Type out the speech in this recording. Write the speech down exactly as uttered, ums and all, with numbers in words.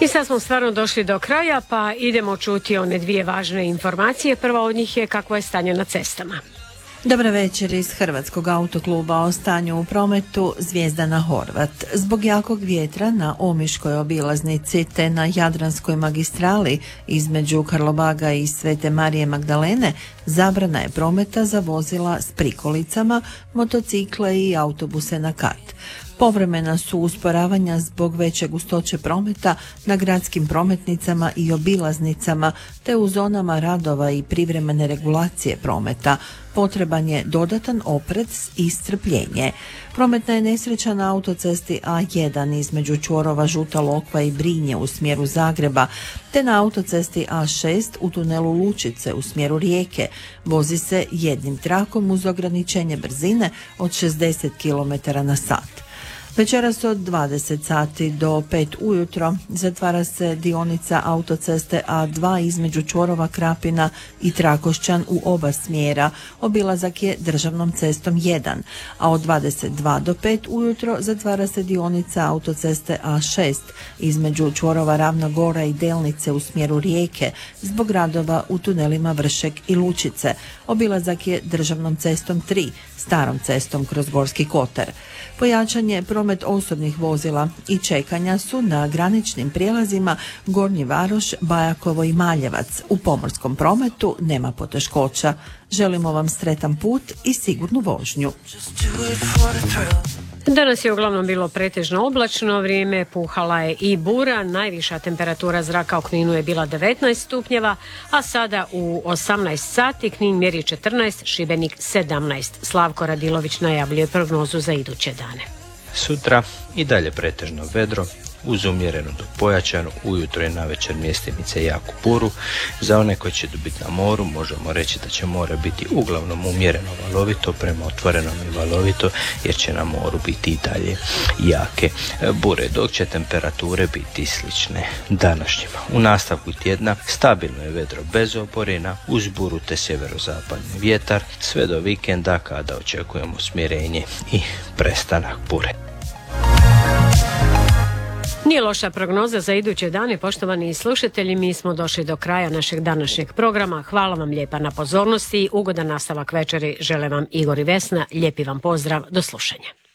I sad smo stvarno došli do kraja, pa idemo čuti one dvije važne informacije. Prva od njih je kakvo je stanje na cestama. Dobar večer iz Hrvatskog autokluba o stanju u prometu. Zvijezdana Horvat. Zbog jakog vjetra na Omiškoj obilaznici te na Jadranskoj magistrali između Karlobaga i Svete Marije Magdalene zabrana je prometa za vozila s prikolicama, motocikle i autobuse na kat. Povremena su usporavanja zbog veće gustoće prometa na gradskim prometnicama i obilaznicama te u zonama radova i privremene regulacije prometa. Potreban je dodatan oprez i strpljenje. Prometna je nesreća na autocesti A jedan između čvorova Žuta Lokva i Brinje u smjeru Zagreba, te na autocesti A šest u tunelu Lučice u smjeru Rijeke. Vozi se jednim trakom uz ograničenje brzine od šezdeset kilometara na sat. Večeras od dvadeset sati do pet ujutro zatvara se dionica autoceste A dva između čvorova Krapina i Trakošćan u oba smjera. Obilazak je državnom cestom jedan, a od dvadeset dva do pet ujutro zatvara se dionica autoceste A šest između čvorova Ravna Gora i Delnice u smjeru Rijeke zbog radova u tunelima Vršek i Lučice. Obilazak je državnom cestom tri, starom cestom kroz Gorski Kotar. Pojačanje promet osobnih vozila i čekanja su na graničnim prijelazima Gornji Varoš, Bajakovo i Maljevac. U pomorskom prometu nema poteškoća. Želimo vam sretan put i sigurnu vožnju. Danas je uglavnom bilo pretežno oblačno vrijeme, puhala je i bura, najviša temperatura zraka u Kninu je bila devetnaest stupnjeva, a sada u osamnaest sati Knin mjeri četrnaest, Šibenik sedamnaest. Slavko Radilović najavljuje prognozu za iduće dane. Sutra i dalje pretežno vedro, uz umjerenu do pojačanu, ujutro i navečer mjestimice jaku buru. Za one koji će biti na moru možemo reći da će more biti uglavnom umjereno valovito prema otvorenom i valovito, jer će na moru biti i dalje jake bure, dok će temperature biti slične današnjima. U nastavku tjedna stabilno je vedro bez oborina, uz buru te sjeverozapadni vjetar, sve do vikenda kada očekujemo smirenje i prestanak bure. Nije loša prognoza za iduće dane, poštovani slušatelji. Mi smo došli do kraja našeg današnjeg programa. Hvala vam lijepa na pozornosti. Ugodan nastavak večeri žele vam Igor i Vesna. Lijepi vam pozdrav. Do slušanja.